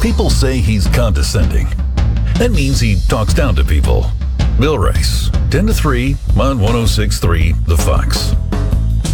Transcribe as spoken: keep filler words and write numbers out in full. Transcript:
People say he's condescending. That means he talks down to people. Bill Rice, ten to three on one oh six point three The Fox.